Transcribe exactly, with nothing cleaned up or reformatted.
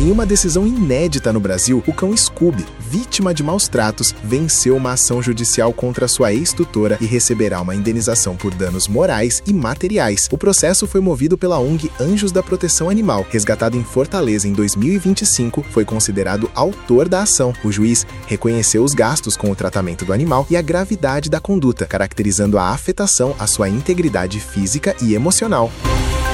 Em uma decisão inédita no Brasil, o cão Scooby, vítima de maus tratos, venceu uma ação judicial contra sua ex-tutora e receberá uma indenização por danos morais e materiais. O processo foi movido pela O N G Anjos da Proteção Animal. Resgatado em Fortaleza em dois mil e vinte e cinco, foi considerado autor da ação. O juiz reconheceu os gastos com o tratamento do animal e a gravidade da conduta, caracterizando a afetação à sua integridade física e emocional.